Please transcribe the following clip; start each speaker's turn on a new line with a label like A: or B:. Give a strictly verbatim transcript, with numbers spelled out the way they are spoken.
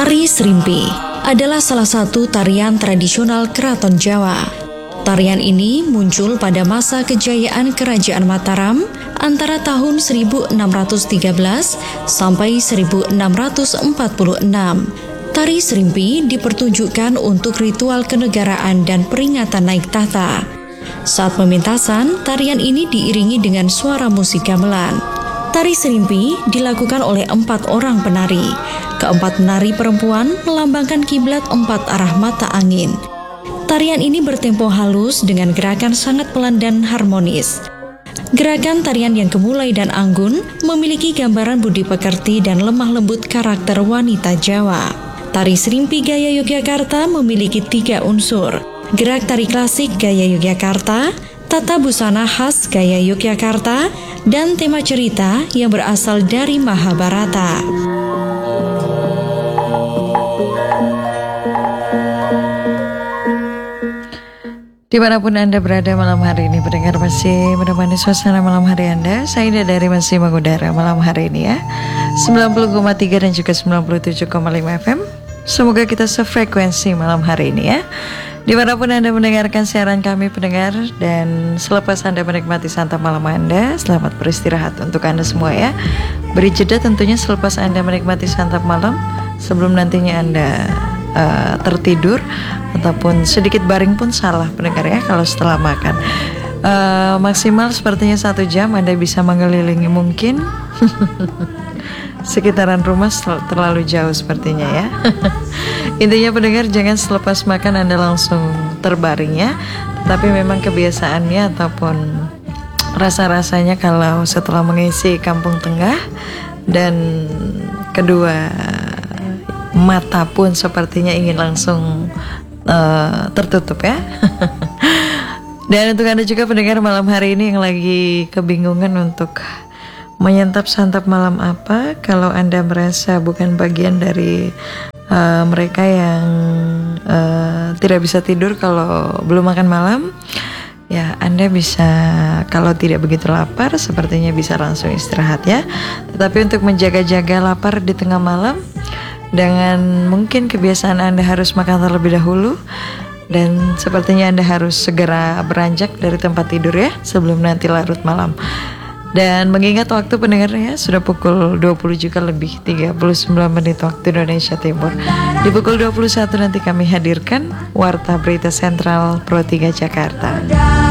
A: Tari Serimpi adalah salah satu tarian tradisional Keraton Jawa. Tarian ini muncul pada masa kejayaan Kerajaan Mataram antara tahun seribu enam ratus tiga belas sampai seribu enam ratus empat puluh enam. Tari Serimpi dipertunjukkan untuk ritual kenegaraan dan peringatan naik tahta. Saat pementasan, tarian ini diiringi dengan suara musik gamelan. Tari Serimpi dilakukan oleh empat orang penari. Keempat penari perempuan melambangkan kiblat empat arah mata angin. Tarian ini bertempo halus dengan gerakan sangat pelan dan harmonis. Gerakan tarian yang gemulai dan anggun memiliki gambaran budi pekerti dan lemah lembut karakter wanita Jawa. Tari Serimpi gaya Yogyakarta memiliki tiga unsur: gerak tari klasik gaya Yogyakarta, tata busana khas gaya Yogyakarta, dan tema cerita yang berasal dari Mahabharata.
B: Dimanapun Anda berada malam hari ini, pendengar masih menemani suasana malam hari Anda. Saya Ida dari masih mengudara malam hari ini ya, sembilan puluh koma tiga dan juga sembilan puluh tujuh koma lima F M. Semoga kita sefrekuensi malam hari ini ya. Dimanapun Anda mendengarkan siaran kami pendengar, dan selepas Anda menikmati santap malam Anda, selamat beristirahat untuk Anda semua ya. Beri jeda tentunya selepas Anda menikmati santap malam, sebelum nantinya Anda uh, tertidur ataupun sedikit baring pun salah pendengar ya kalau setelah makan. Uh, maksimal sepertinya satu jam Anda bisa mengelilingi mungkin sekitaran rumah terlalu jauh sepertinya ya. Intinya pendengar, jangan selepas makan Anda langsung terbaring ya. Tapi memang kebiasaannya ataupun rasa-rasanya kalau setelah mengisi kampung tengah dan kedua mata pun sepertinya ingin langsung uh, tertutup ya. Dan untuk Anda juga pendengar malam hari ini yang lagi kebingungan untuk menyantap santap malam apa, kalau Anda merasa bukan bagian dari uh, mereka yang uh, tidak bisa tidur kalau belum makan malam, ya Anda bisa, kalau tidak begitu lapar sepertinya bisa langsung istirahat ya. Tetapi untuk menjaga-jaga lapar di tengah malam, dengan mungkin kebiasaan Anda harus makan terlebih dahulu, dan sepertinya Anda harus segera beranjak dari tempat tidur ya sebelum nanti larut malam. Dan mengingat waktu pendengarnya sudah pukul dua puluh juga lebih tiga puluh sembilan menit waktu Indonesia Timur. Di pukul dua puluh satu nanti kami hadirkan Warta Berita Sentral Pro tiga Jakarta.